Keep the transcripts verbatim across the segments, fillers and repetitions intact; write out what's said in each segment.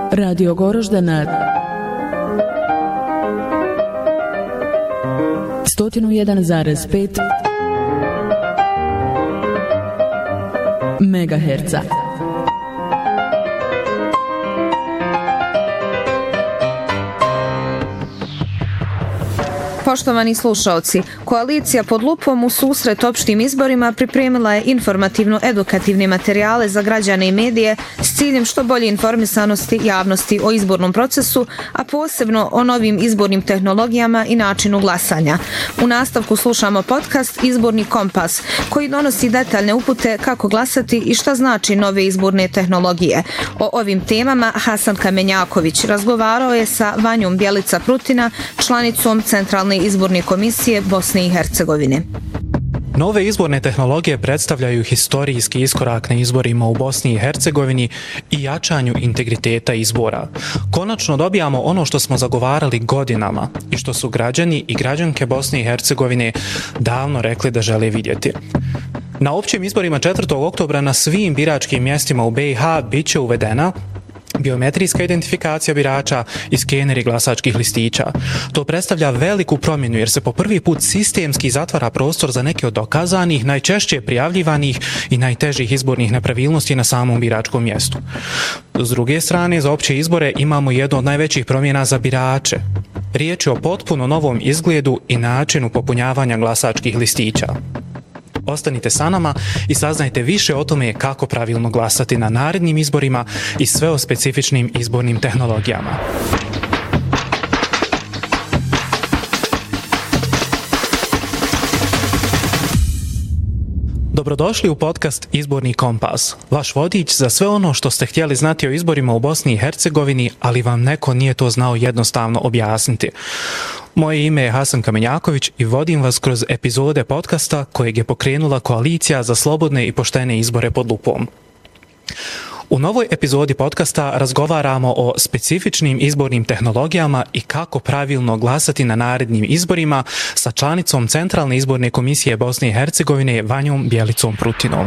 Radio Goroždana sto jedan zarez pet megaherca. Poštovani slušaoci, koalicija pod lupom u susret opštim izborima pripremila je informativno-edukativne materijale za građane i medije s ciljem što bolje informisanosti javnosti o izbornom procesu, a posebno o novim izbornim tehnologijama i načinu glasanja. U nastavku slušamo podcast Izborni kompas, koji donosi detaljne upute kako glasati i šta znači nove izborne tehnologije. O ovim temama Hasan Kamenjaković razgovarao je sa Vanjom Bjelica-Prutina, članicom Centralne izborne komisije Bosne i Hercegovine. Nove izborne tehnologije predstavljaju historijski iskorak na izborima u Bosni i Hercegovini i jačanju integriteta izbora. Konačno dobijamo ono što smo zagovarali godinama i što su građani i građanke Bosne i Hercegovine davno rekli da žele vidjeti. Na općim izborima četvrtog oktobra na svim biračkim mjestima u B i H bit će uvedena biometrijska identifikacija birača i skeneri glasačkih listića. To predstavlja veliku promjenu jer se po prvi put sistemski zatvara prostor za neke od dokazanih, najčešće prijavljivanih i najtežih izbornih nepravilnosti na samom biračkom mjestu. S druge strane, za opće izbore imamo jednu od najvećih promjena za birače. Riječ je o potpuno novom izgledu i načinu popunjavanja glasačkih listića. Ostanite sa nama i saznajte više o tome kako pravilno glasati na narednim izborima i sve o specifičnim izbornim tehnologijama. Dobrodošli u podcast Izborni kompas, vaš vodič za sve ono što ste htjeli znati o izborima u Bosni i Hercegovini, ali vam neko nije to znao jednostavno objasniti. Moje ime je Hasan Kamenjaković i vodim vas kroz epizode podcasta kojeg je pokrenula Koalicija za slobodne i poštene izbore pod lupom. U novoj epizodi podcasta razgovaramo o specifičnim izbornim tehnologijama i kako pravilno glasati na narednim izborima sa članicom Centralne izborne komisije Bosne i Hercegovine Vanjom Bjelicom-Prutinom.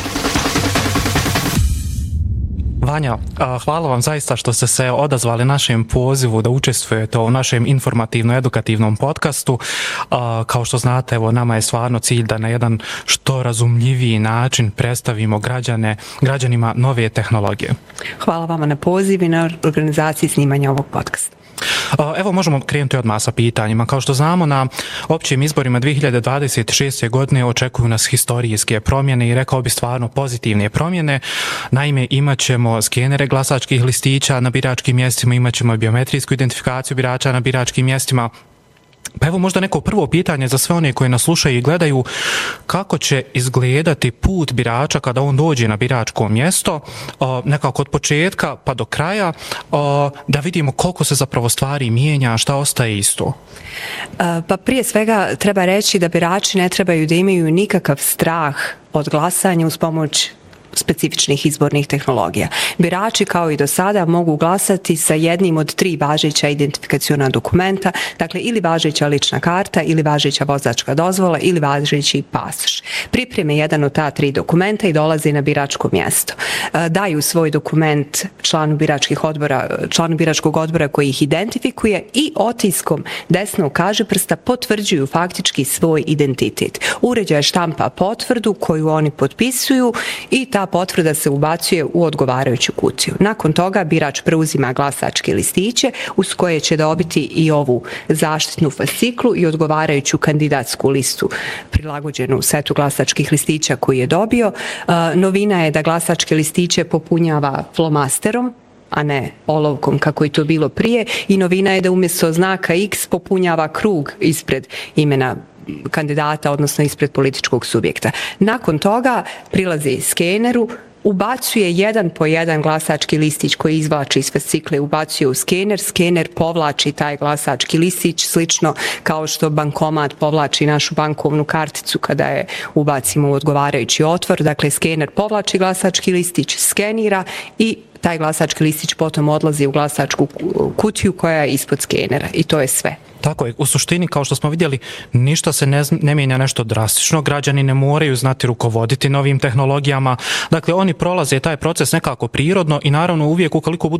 Vanja, hvala vam zaista što ste se odazvali našem pozivu da učestvujete u našem informativno-edukativnom podcastu. Kao što znate, evo, nama je stvarno cilj da na jedan što razumljiviji način predstavimo građane, građanima nove tehnologije. Hvala vama na poziv i na organizaciji snimanja ovog podcasta. Evo, možemo krenuti odmah sa pitanjima. Kao što znamo, na općim izborima dvije hiljade dvadeset šeste. godine očekuju nas historijske promjene i rekao bi stvarno pozitivne promjene. Naime, imat ćemo skenere glasačkih listića na biračkim mjestima, imat ćemo biometrijsku identifikaciju birača na biračkim mjestima. Pa evo možda neko prvo pitanje za sve one koji nas slušaju i gledaju, kako će izgledati put birača kada on dođe na biračko mjesto, nekako od početka pa do kraja, da vidimo koliko se zapravo stvari mijenja, šta ostaje isto? Pa prije svega treba reći da birači ne trebaju da imaju nikakav strah od glasanja uz pomoć specifičnih izbornih tehnologija. Birači kao i do sada mogu glasati sa jednim od tri važeća identifikaciona dokumenta, dakle ili važeća lična karta, ili važeća vozačka dozvola, ili važeći pasoš. Pripreme jedan od ta tri dokumenta i dolaze na biračko mjesto. Daju svoj dokument članu biračkih odbora, članu biračkog odbora koji ih identifikuje i otiskom desnog kažiprsta potvrđuju faktički svoj identitet. Uređaj štampa potvrdu koju oni potpisuju i ta potvrda se ubacuje u odgovarajuću kutiju. Nakon toga birač preuzima glasačke listiće uz koje će dobiti i ovu zaštitnu fasciklu i odgovarajuću kandidatsku listu prilagođenu setu glasačkih listića koji je dobio. Novina je da glasačke listiće popunjava flomasterom, a ne olovkom kako je to bilo prije, i novina je da umjesto znaka X popunjava krug ispred imena kandidata, odnosno ispred političkog subjekta. Nakon toga prilazi skeneru, ubacuje jedan po jedan glasački listić koji izvlači iz fascikle, ubacuje u skener, skener povlači taj glasački listić, slično kao što bankomat povlači našu bankovnu karticu kada je ubacimo u odgovarajući otvor. Dakle, skener povlači glasački listić, skenira i taj glasački listić potom odlazi u glasačku kutiju koja je ispod skenera i to je sve. Tako je, u suštini, kao što smo vidjeli, ništa se ne, ne mijenja nešto drastično, građani ne moraju znati rukovoditi novim tehnologijama, dakle oni prolaze taj proces nekako prirodno i naravno uvijek ukoliko budu